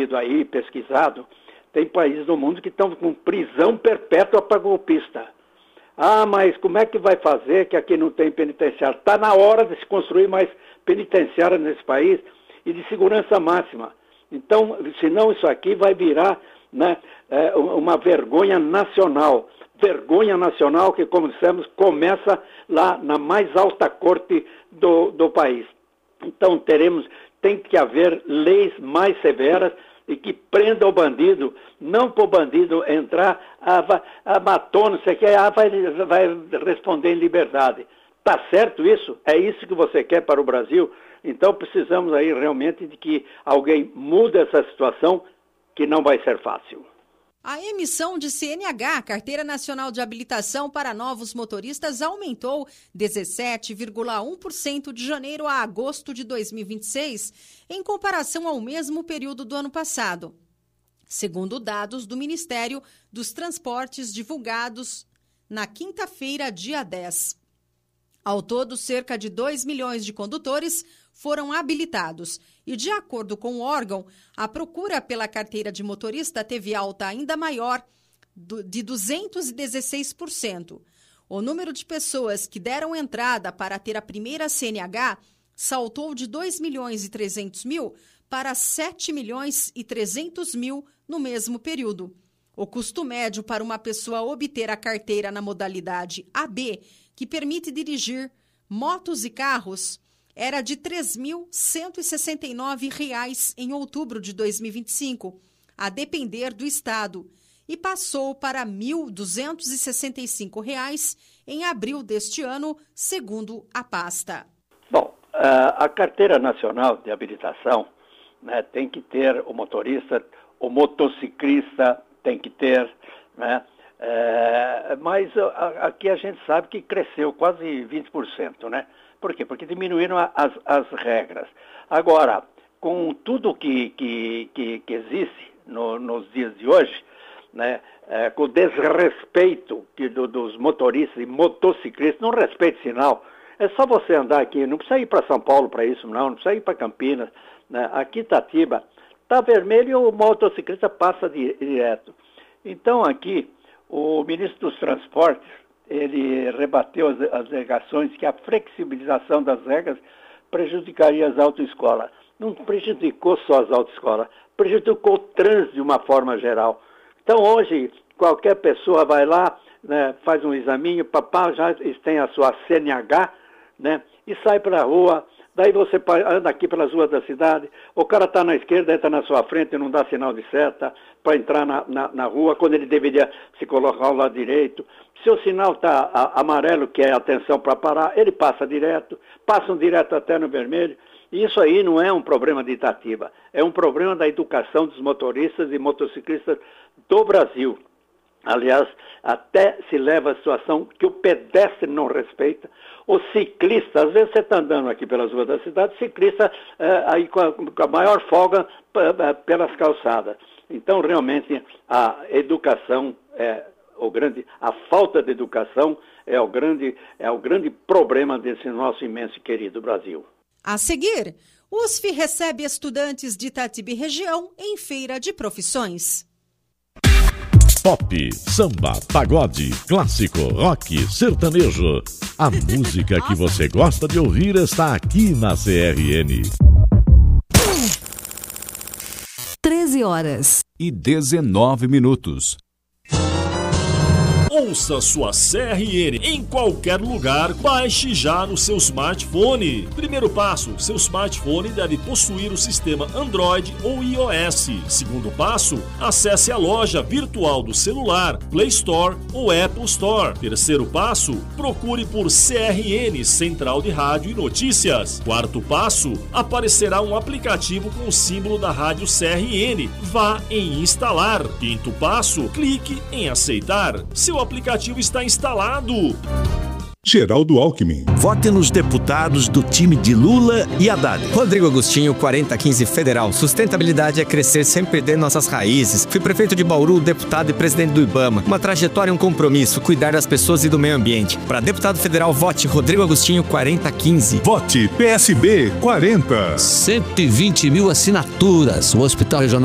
lido aí, pesquisado, tem países do mundo que estão com prisão perpétua para golpista. Ah, mas como é que vai fazer que aqui não tem penitenciário? Está na hora de se construir mais penitenciário nesse país e de segurança máxima. Então, senão isso aqui vai virar, né, uma vergonha nacional. Vergonha nacional que, como dissemos, começa lá na mais alta corte do país. Então, tem que haver leis mais severas e que prenda o bandido, não para o bandido entrar, matou, não sei o que, vai responder em liberdade. Está certo isso? É isso que você quer para o Brasil? Então precisamos aí realmente de que alguém mude essa situação, que não vai ser fácil. A emissão de CNH, Carteira Nacional de Habilitação para novos motoristas, aumentou 17,1% de janeiro a agosto de 2026, em comparação ao mesmo período do ano passado, segundo dados do Ministério dos Transportes divulgados na quinta-feira, dia 10. Ao todo, cerca de 2 milhões de condutores foram habilitados e, de acordo com o órgão, a procura pela carteira de motorista teve alta ainda maior, de 216%. O número de pessoas que deram entrada para ter a primeira CNH saltou de 2 milhões e 300 mil para 7 milhões e 300 mil no mesmo período. O custo médio para uma pessoa obter a carteira na modalidade AB, que permite dirigir motos e carros, era de R$ 3.169 em outubro de 2025, a depender do estado, e passou para R$ 1.265 em abril deste ano, segundo a pasta. Bom, a Carteira Nacional de Habilitação, né, tem que ter o motorista, o motociclista tem que ter, né? Mas aqui a gente sabe que cresceu quase 20%, né? Por quê? Porque diminuíram as regras. Agora, com tudo que existe nos dias de hoje, né, com o desrespeito dos motoristas e motociclistas, não respeito sinal. É só você andar aqui, não precisa ir para São Paulo para isso, não precisa ir para Campinas, né? Aqui Itatiba, está vermelho e o motociclista passa direto. Então aqui, o ministro dos Transportes, ele rebateu as alegações que a flexibilização das regras prejudicaria as autoescolas. Não prejudicou só as autoescolas, prejudicou o trânsito de uma forma geral. Então hoje, qualquer pessoa vai lá, né, faz um examinho, papá já tem a sua CNH, né, e sai para a rua. Daí você anda aqui pelas ruas da cidade, o cara está na esquerda, entra na sua frente e não dá sinal de seta para entrar na rua, quando ele deveria se colocar ao lado direito. Se o sinal está amarelo, que é atenção para parar, ele passa direto, passam direto até no vermelho. E isso aí não é um problema de Itatiba, é um problema da educação dos motoristas e motociclistas do Brasil. Aliás, até se leva a situação que o pedestre não respeita, o ciclista, às vezes você está andando aqui pelas ruas da cidade, ciclista aí com a maior folga pelas calçadas. Então, realmente, a educação a falta de educação é o grande problema desse nosso imenso e querido Brasil. A seguir, USF recebe estudantes de Itatiba e região em feira de profissões. Pop, samba, pagode, clássico, rock, sertanejo. A música que você gosta de ouvir está aqui na CRN. 13h19. Ouça sua CRN em qualquer lugar, baixe já no seu smartphone. Primeiro passo, seu smartphone deve possuir o sistema Android ou iOS. Segundo passo, acesse a loja virtual do celular, Play Store ou Apple Store. Terceiro passo, procure por CRN, Central de Rádio e Notícias. Quarto passo, aparecerá um aplicativo com o símbolo da rádio CRN. Vá em instalar. Quinto passo, clique em aceitar. Seu aplicativo está instalado. Geraldo Alckmin. Vote nos deputados do time de Lula e Haddad. Rodrigo Agostinho, 4015 Federal. Sustentabilidade é crescer sem perder nossas raízes. Fui prefeito de Bauru, deputado e presidente do IBAMA. Uma trajetória e um compromisso, cuidar das pessoas e do meio ambiente. Para deputado federal, vote Rodrigo Agostinho, 4015. Vote PSB 40. 120 mil assinaturas. O Hospital Regional